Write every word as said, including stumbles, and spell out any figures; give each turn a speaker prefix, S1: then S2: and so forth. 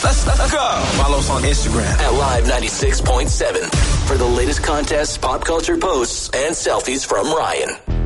S1: Let's, let's go. Follow us on Instagram
S2: at Live ninety-six point seven for the latest contests, pop culture posts, and selfies from Ryan.